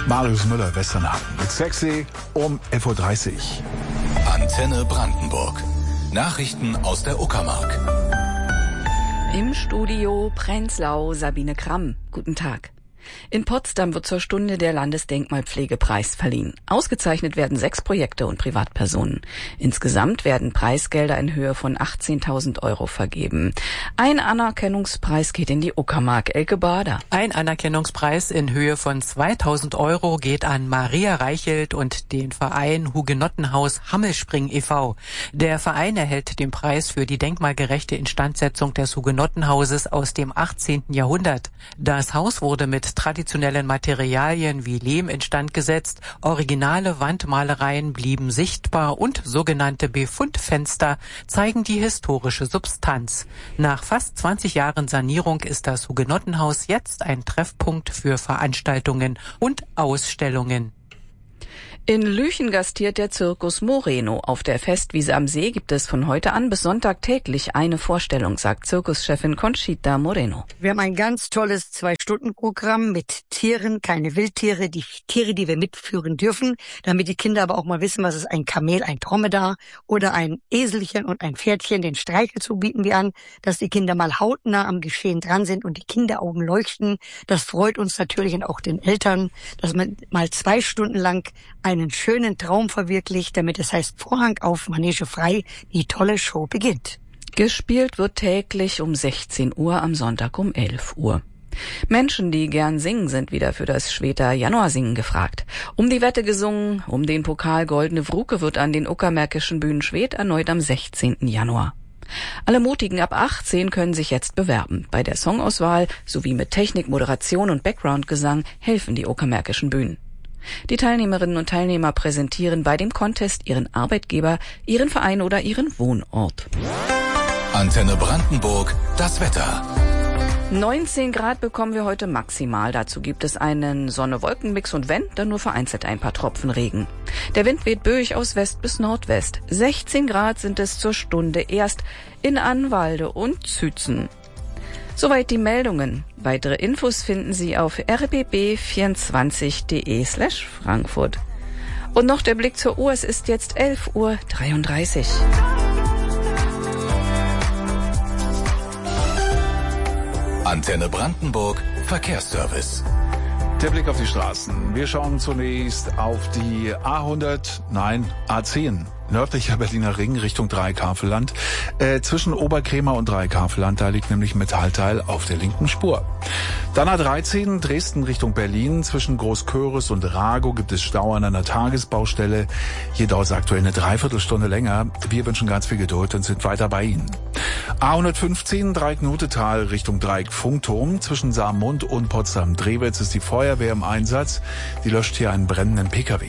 Marius Müller, Westernhagen mit Sexy um 11.30 Uhr. Antenne Brandenburg. Nachrichten aus der Uckermark. Im Studio Prenzlau Sabine Kramm. Guten Tag. In Potsdam wird zur Stunde der Landesdenkmalpflegepreis verliehen. Ausgezeichnet werden 6 Projekte und Privatpersonen. Insgesamt werden Preisgelder in Höhe von 18.000 € vergeben. Ein Anerkennungspreis geht in die Uckermark. Elke Bader. Ein Anerkennungspreis in Höhe von 2.000 € geht an Maria Reichelt und den Verein Hugenottenhaus Hammelspring e.V. Der Verein erhält den Preis für die denkmalgerechte Instandsetzung des Hugenottenhauses aus dem 18. Jahrhundert. Das Haus wurde mit traditionellen Materialien wie Lehm instand gesetzt, originale Wandmalereien blieben sichtbar und sogenannte Befundfenster zeigen die historische Substanz. Nach fast 20 Jahren Sanierung ist das Hugenottenhaus jetzt ein Treffpunkt für Veranstaltungen und Ausstellungen. In Lüchen gastiert der Zirkus Moreno. Auf der Festwiese am See gibt es von heute an bis Sonntag täglich eine Vorstellung, sagt Zirkuschefin Conchita Moreno. Wir haben ein ganz tolles 2-Stunden-Programm mit Tieren, keine Wildtiere, die Tiere, die wir mitführen dürfen, damit die Kinder aber auch mal wissen, was ist ein Kamel, ein Dromedar oder ein Eselchen und ein Pferdchen. Den Streichelzug bieten wir an, dass die Kinder mal hautnah am Geschehen dran sind und die Kinderaugen leuchten. Das freut uns natürlich und auch den Eltern, dass man mal 2 Stunden lang einen schönen Traum verwirklicht, damit es heißt Vorhang auf, Manege frei, die tolle Show beginnt. Gespielt wird täglich um 16 Uhr, am Sonntag um 11 Uhr. Menschen, die gern singen, sind wieder für das Schweter Januarsingen gefragt. Um die Wette gesungen, um den Pokal Goldene Wruke wird an den uckermärkischen Bühnen Schwedt erneut am 16. Januar. Alle Mutigen ab 18 können sich jetzt bewerben. Bei der Songauswahl sowie mit Technik, Moderation und Background-Gesang helfen die uckermärkischen Bühnen. Die Teilnehmerinnen und Teilnehmer präsentieren bei dem Contest ihren Arbeitgeber, ihren Verein oder ihren Wohnort. Antenne Brandenburg, das Wetter. 19 Grad bekommen wir heute maximal. Dazu gibt es einen Sonne-Wolken-Mix und wenn, dann nur vereinzelt ein paar Tropfen Regen. Der Wind weht böig aus West bis Nordwest. 16 Grad sind es zur Stunde erst in Annwalde und Zützen. Soweit die Meldungen. Weitere Infos finden Sie auf rbb24.de/Frankfurt. Und noch der Blick zur Uhr. Es ist jetzt 11:33 Uhr. Antenne Brandenburg, Verkehrsservice. Der Blick auf die Straßen. Wir schauen zunächst auf die A10, nördlicher Berliner Ring Richtung Dreieckhavelland. Zwischen Oberkrämer und Dreieckhavelland, da liegt nämlich Metallteil auf der linken Spur. Dann A13, Dresden Richtung Berlin. Zwischen Großköris und Ragow gibt es Stau an einer Tagesbaustelle. Hier dauert es aktuell eine Dreiviertelstunde länger. Wir wünschen ganz viel Geduld und sind weiter bei Ihnen. A115, Dreieck-Nutetal Richtung Dreieck-Funkturm. Zwischen Saarmund und Potsdam-Drewitz ist die Feuerwehr im Einsatz. Die löscht hier einen brennenden Pkw.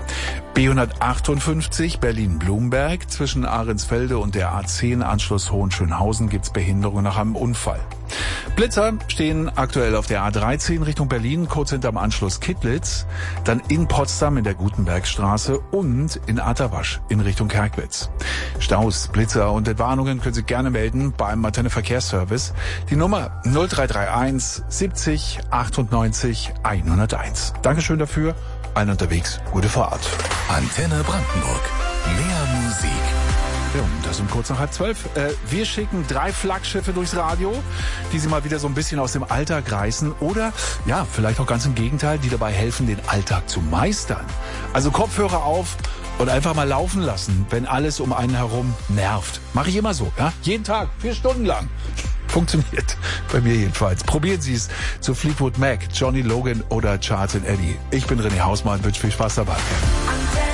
B158 Berlin-Blumberg. Zwischen Ahrensfelde und der A10 Anschluss Hohenschönhausen gibt's Behinderung nach einem Unfall. Blitzer stehen aktuell auf der A13 Richtung Berlin, kurz hinterm Anschluss Kittlitz, dann in Potsdam in der Gutenbergstraße und in Atterwasch in Richtung Kerkwitz. Staus, Blitzer und Entwarnungen können Sie gerne melden beim Antenne Verkehrsservice. Die Nummer 0331 70 98 101. Dankeschön dafür. Allen unterwegs, gute Fahrt. Antenne Brandenburg. Mehr Musik. Ja, und das um kurz nach 11:30. Wir schicken 3 Flaggschiffe durchs Radio, die Sie mal wieder so ein bisschen aus dem Alltag reißen oder, ja, vielleicht auch ganz im Gegenteil, die dabei helfen, den Alltag zu meistern. Also Kopfhörer auf und einfach mal laufen lassen, wenn alles um einen herum nervt. Mache ich immer so, ja? Jeden Tag, 4 Stunden lang. Funktioniert. Bei mir jedenfalls. Probieren Sie es zu Fleetwood Mac, Johnny Logan oder Charles & Eddie. Ich bin René Hausmann, wünsche viel Spaß dabei.